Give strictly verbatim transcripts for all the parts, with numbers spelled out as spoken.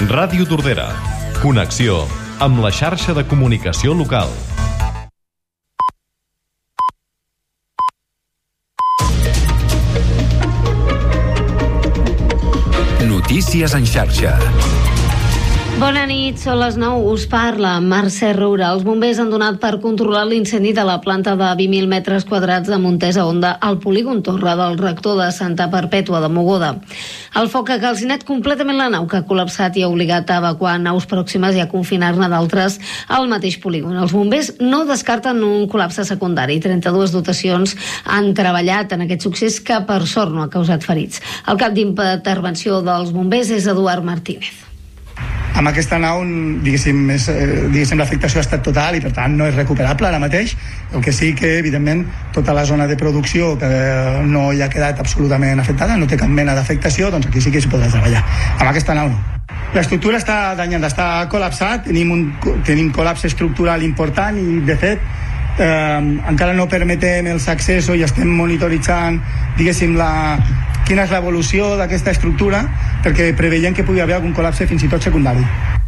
Ràdio Tordera. Connexió amb la xarxa de comunicació local. Notícies en xarxa. Bona nit, són les nou, us parla Mercè Roura. Els bombers han donat per controlar l'incendi de la planta de vint mil metres quadrats de Montesa Onda al polígon Torre del rector de Santa Perpètua de Mogoda. El foc ha calcinat completament la nau, que ha col·lapsat i ha obligat a evacuar naus pròximes i a confinar-ne d'altres al mateix polígon. Els bombers no descarten un col·lapse secundari. trenta-dues dotacions han treballat en aquest succés que per sort no ha causat ferits. El cap d'intervenció dels bombers és Eduard Martínez. Amb aquesta nau, diguéssim, és, diguéssim, l'afectació ha estat total i per tant no és recuperable ara mateix. El que sí que, evidentment, tota la zona de producció que no hi ha quedat absolutament afectada, no té cap mena d'afectació, doncs aquí sí que s'hi podrà treballar. Amb aquesta nau no. L'estructura està danyada, està col·lapsat, tenim un tenim col·lapse estructural important i, de fet, eh, encara no permetem els accessos i estem monitoritzant, diguéssim, la quina és l'evolució d'aquesta estructura, perquè preveiem que pugui haver algun col·lapse fins i tot secundari.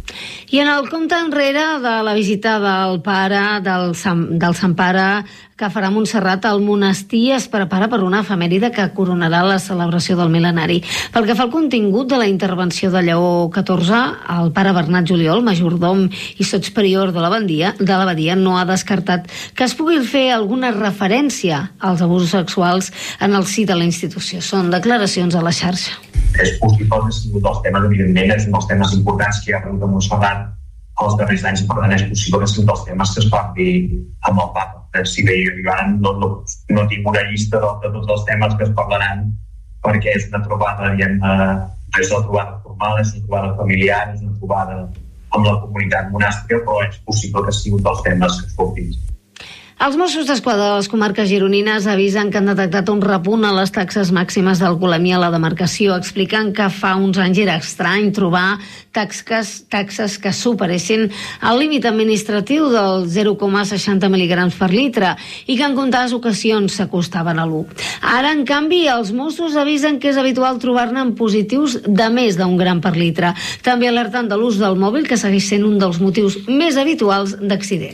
I en el compte enrere de la visita del pare, del Sant, del Sant Pare, que farà a Montserrat, el monestir es prepara per una efemèride que coronarà la celebració del mil·lenari. Pel que fa al contingut de la intervenció de Lleó catorze, el pare Bernat Juliol, majordom i sotsprior de l'abadia, de l'abadia, no ha descartat que es pugui fer alguna referència als abusos sexuals en el si de la institució. Són declaracions a la xarxa. És possible que sigui un dels temes, evidentment, és un dels temes importants que hi ha hagut a Montserrat els darrers anys, per tant és possible que sigui un dels temes que es parli amb el papa. Si bé jo no, no, no tinc una llista de, de tots els temes que es parlaran, perquè és una trobada, diguem, és una trobada formal, és una trobada familiar, és una trobada amb la comunitat monàstica, però és possible que sigui un dels temes que es portin. Els Mossos d'Esquadra de les comarques gironines avisen que han detectat un repunt a les taxes màximes d'alcoholèmia a la demarcació, explicant que fa uns anys era estrany trobar taxes, taxes que superessin el límit administratiu del zero coma seixanta mil·ligrams per litre i que en comptades ocasions s'acostaven a l'u. Ara, en canvi, els Mossos avisen que és habitual trobar-ne en positius de més d'un gram per litre. També alerten de l'ús del mòbil, que segueix sent un dels motius més habituals d'accident.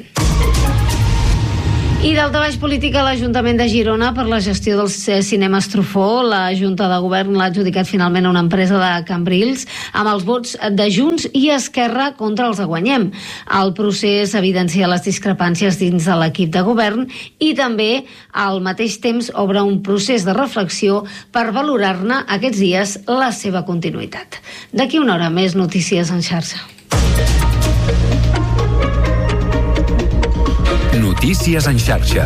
I daltabaix polític a l'Ajuntament de Girona per la gestió dels cinemes Truffaut. La Junta de Govern l'ha adjudicat finalment a una empresa de Cambrils amb els vots de Junts i Esquerra contra els de Guanyem. El procés evidencia les discrepàncies dins de l'equip de govern i també al mateix temps obre un procés de reflexió per valorar-ne aquests dies la seva continuïtat. D'aquí una hora més notícies en xarxa. Notícies en xarxa.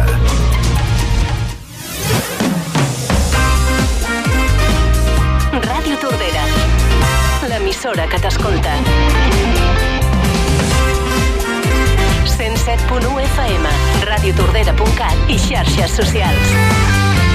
Ràdio Tordera, l'emissora que t'escolta. cent set punt u F M, radiotordera punt cat i xarxes socials.